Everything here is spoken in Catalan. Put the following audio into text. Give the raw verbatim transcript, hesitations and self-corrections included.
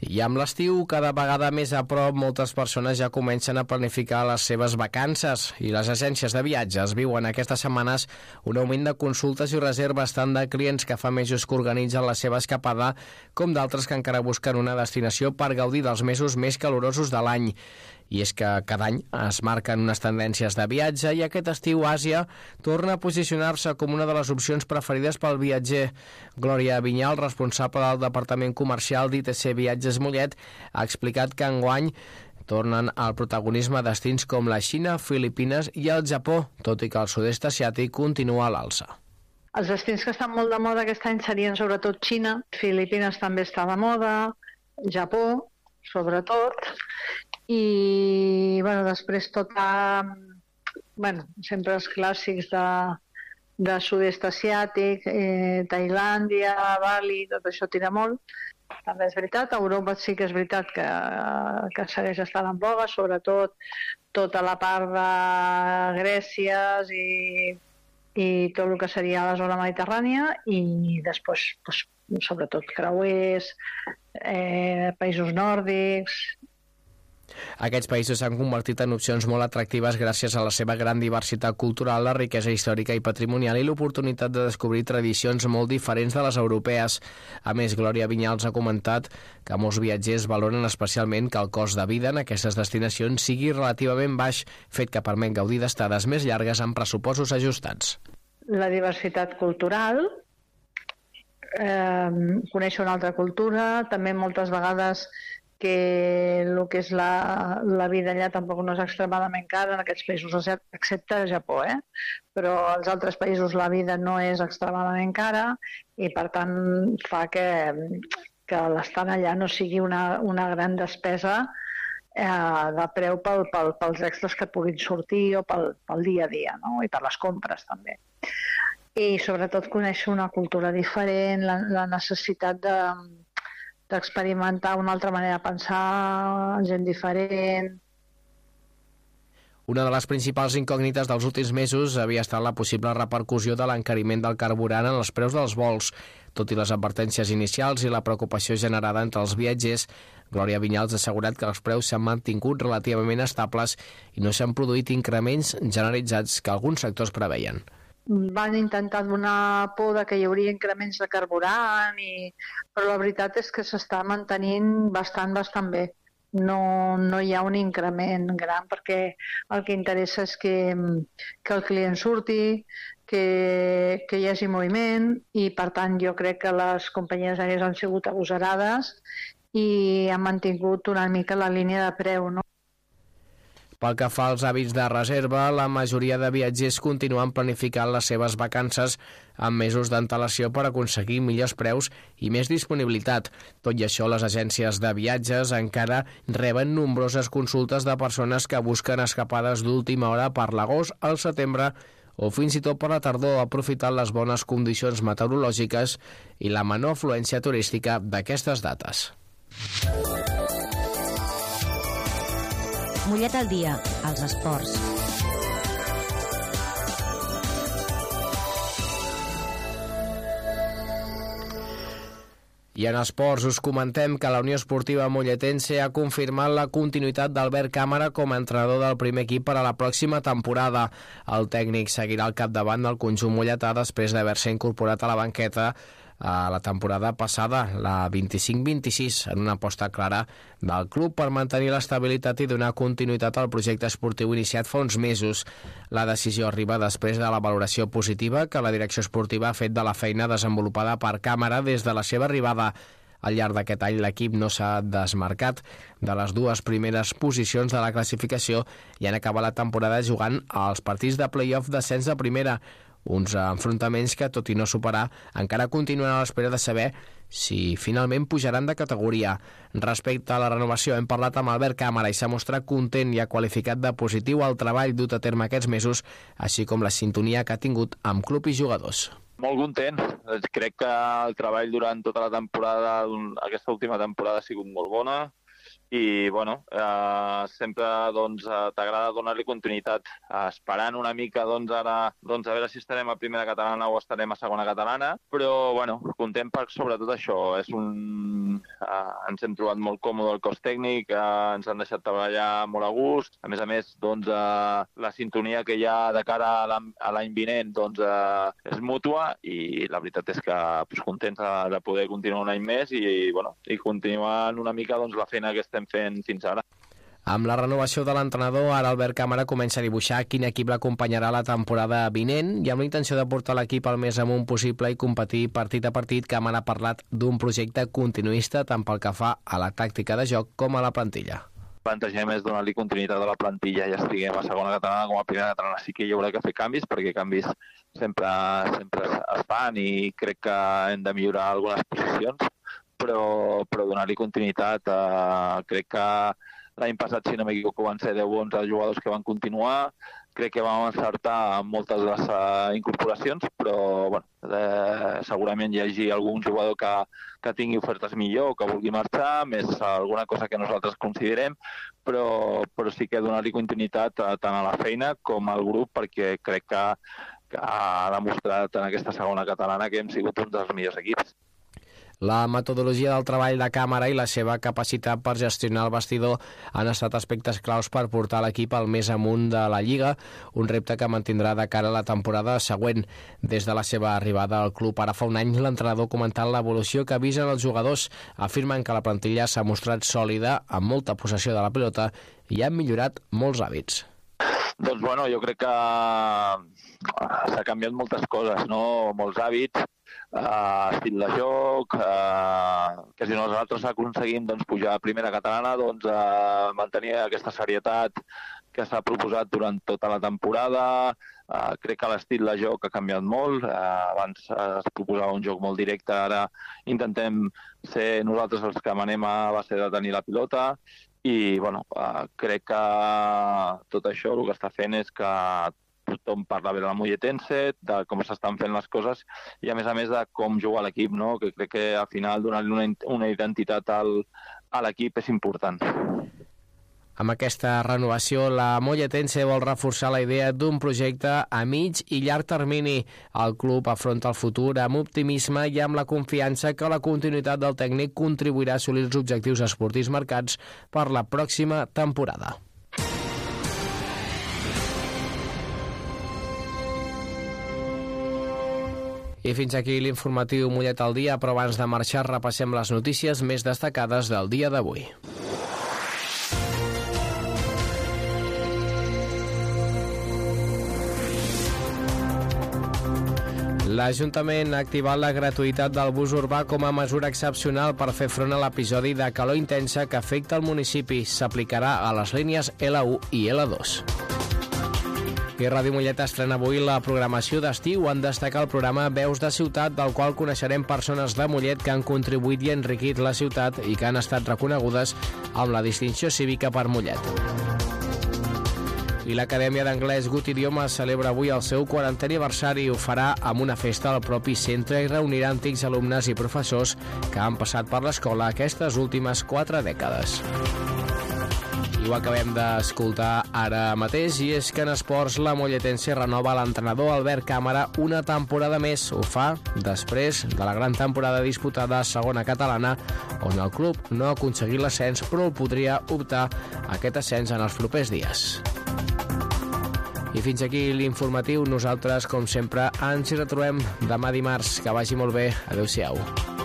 I amb l'estiu cada vegada més a prop, moltes persones ja comencen a planificar les seves vacances i les agències de viatges viuen aquestes setmanes un augment de consultes i reserves tant de clients que fa mesos que organitzen la seva escapada com d'altres que encara busquen una destinació per gaudir dels mesos més calorosos de l'any. I és que cada any es marquen unes tendències de viatge i aquest estiu Àsia torna a posicionar-se com una de les opcions preferides pel viatger. Glòria Vinyal, responsable del Departament Comercial d'I T C Viatges Mollet, ha explicat que enguany tornen al protagonisme destins com la Xina, Filipines i el Japó, tot i que el sud-est asiàtic continua a l'alça. Els destins que estan molt de moda aquest any serien sobretot Xina, Filipines també està de moda, Japó, sobretot, i bueno, després tota, bueno, sempre els clàssics de, de sud-est asiàtic, eh, Tailàndia, Bali, tot això tira molt. També és veritat, a Europa sí que és veritat que, que segueix estant en boga, sobretot tota la part de Grècia i, i tot el que seria la zona mediterrània, i després, doncs, sobretot creuers, eh, països nòrdics. Aquests països s'han convertit en opcions molt atractives gràcies a la seva gran diversitat cultural, la riquesa històrica i patrimonial i l'oportunitat de descobrir tradicions molt diferents de les europees. A més, Glòria Vinyals ha comentat que molts viatgers valoren especialment que el cost de vida en aquestes destinacions sigui relativament baix, fet que permet gaudir d'estades més llargues amb pressupostos ajustats. La diversitat cultural, eh, conèixer una altra cultura, també moltes vegades que el que és la, la vida allà tampoc no és extremadament cara en aquests països, excepte el Japó, eh? Però als altres països la vida no és extremadament cara i per tant fa que, que l'estant allà no sigui una, una gran despesa eh, de preu pel, pel, pels extras que puguin sortir o pel, pel dia a dia, no? I per les compres també. I sobretot conèixer una cultura diferent, la, la necessitat de d'experimentar una altra manera de pensar, gent diferent. Una de les principals incògnites dels últims mesos havia estat la possible repercussió de l'encariment del carburant en els preus dels vols. Tot i les advertències inicials i la preocupació generada entre els viatgers, Glòria Vinyals ha assegurat que els preus s'han mantingut relativament estables i no s'han produït increments generalitzats que alguns sectors preveien. Van intentar donar por de que hi hauria increments de carburant, i... però la veritat és que s'està mantenint bastant, bastant bé. No, no hi ha un increment gran perquè el que interessa és que, que el client surti, que, que hi hagi moviment, i per tant jo crec que les companyies aèries han sigut agosarades i han mantingut una mica la línia de preu, no? Pel que fa als hàbits de reserva, la majoria de viatgers continuen planificant les seves vacances amb mesos d'antelació per aconseguir millors preus i més disponibilitat. Tot i això, les agències de viatges encara reben nombroses consultes de persones que busquen escapades d'última hora per l'agost, al setembre o fins i tot per la tardor, aprofitant les bones condicions meteorològiques i la menor afluència turística d'aquestes dates. Mollet al dia, als esports. I en esports us comentem que la Unió Esportiva Molletense ha confirmat la continuïtat d'Albert Càmara com a entrenador del primer equip per a la pròxima temporada. El tècnic seguirà al capdavant del conjunt molletà després d'haver-se incorporat a la banqueta a la temporada passada, la vint-i-cinc vint-i-sis, en una aposta clara del club per mantenir l'estabilitat i donar continuïtat al projecte esportiu iniciat fa uns mesos. La decisió arriba després de la valoració positiva que la direcció esportiva ha fet de la feina desenvolupada per Càmara des de la seva arribada. Al llarg d'aquest any l'equip no s'ha desmarcat de les dues primeres posicions de la classificació i han acabat la temporada jugant als partits de play-off d'ascens de primera, uns enfrontaments que, tot i no superar, encara continuen a l'espera de saber si finalment pujaran de categoria. Respecte a la renovació, hem parlat amb Albert Càmara i s'ha mostrat content i ha qualificat de positiu el treball dut a terme aquests mesos, així com la sintonia que ha tingut amb club i jugadors. Molt content. Crec que el treball durant tota la temporada, aquesta última temporada, ha sigut molt bona. i bueno, eh, sempre doncs, t'agrada donar-li continuïtat, eh, esperant una mica doncs, ara doncs, a veure si estarem a primera catalana o estarem a segona catalana, però bueno, content per sobretot això. És un... eh, ens hem trobat molt còmode el cos tècnic, eh, ens han deixat treballar molt a gust, a més a més doncs, eh, la sintonia que hi ha de cara a l'any vinent doncs, eh, és mútua i la veritat és que pues, contents de, de poder continuar un any més i, bueno, i continuar una mica doncs, la feina que estem fent fins ara. Amb la renovació de l'entrenador, ara Albert Càmara comença a dibuixar quin equip l'acompanyarà la temporada vinent i amb la intenció de portar l'equip al més amunt possible i competir partit a partit. Càmara ha parlat d'un projecte continuista tant pel que fa a la tàctica de joc com a la plantilla. Plantegem és donar-li continuïtat a la plantilla, ja estiguem a segona catalana com a primera catalana. Sí que hi haurà que fer canvis, perquè canvis sempre, sempre es fan i crec que hem de millorar algunes posicions, però, però donar-li continuïtat. Eh, crec que l'any passat, si no m'equivoco, van ser deu o onze jugadors que van continuar. Crec que vam encertar amb moltes de les uh, incorporacions, però bueno, eh, segurament hi hagi algun jugador que, que tingui ofertes millor, que vulgui marxar, més alguna cosa que nosaltres considerem, però, però sí que donar-li continuïtat uh, tant a la feina com al grup, perquè crec que, que ha demostrat en aquesta segona catalana que hem sigut un dels millors equips. La metodologia del treball de Càmara i la seva capacitat per gestionar el vestidor han estat aspectes claus per portar l'equip al més amunt de la Lliga, un repte que mantindrà de cara a la temporada següent. Des de la seva arribada al club ara fa un any, l'entrenador ha comentat l'evolució que avisen els jugadors, afirmen que la plantilla s'ha mostrat sòlida, amb molta possessió de la pilota i han millorat molts hàbits. Doncs bueno, jo crec que s'ha canviat moltes coses, no? Molts hàbits, Uh, estil de joc, uh, que si nosaltres aconseguim doncs, pujar a primera catalana, doncs, uh, mantenir aquesta serietat que s'ha proposat durant tota la temporada. Uh, crec que l'estil de joc ha canviat molt. Uh, abans uh, es proposava un joc molt directe, ara intentem ser nosaltres els que manem a base de tenir la pilota. I bueno, uh, crec que tot això el que està fent és que tothom parla bé de la Molletense, de com s'estan fent les coses i a més a més de com juga l'equip, no? Que crec que al final donar-li una, una identitat al, a l'equip és important. Amb aquesta renovació, la Molletense vol reforçar la idea d'un projecte a mig i llarg termini. El club afronta el futur amb optimisme i amb la confiança que la continuïtat del tècnic contribuirà a assolir els objectius esportius marcats per la pròxima temporada. I fins aquí l'informatiu Mollet al dia, però abans de marxar repassem les notícies més destacades del dia d'avui. L'Ajuntament ha activat la gratuïtat del bus urbà com a mesura excepcional per fer front a l'episodi de calor intensa que afecta el municipi. S'aplicarà a les línies L u i L dos. I Ràdio Mollet estrena avui la programació d'estiu en destacar el programa Veus de Ciutat, del qual coneixerem persones de Mollet que han contribuït i enriquit la ciutat i que han estat reconegudes amb la distinció cívica per Mollet. I l'Acadèmia d'Anglès Gut Idiomes celebra avui el seu quarantè aniversari i ho farà amb una festa al propi centre i reunirà antics alumnes i professors que han passat per l'escola aquestes últimes quatre dècades. I ho acabem d'escoltar ara mateix, i és que en esports la Molletense renova l'entrenador Albert Càmara una temporada més. Ho fa després de la gran temporada disputada a segona catalana, on el club no ha aconseguit l'ascens, però podria optar a aquest ascens en els propers dies. I fins aquí l'informatiu. Nosaltres, com sempre, ens hi retrobem demà dimarts. Que vagi molt bé. Adéu-siau.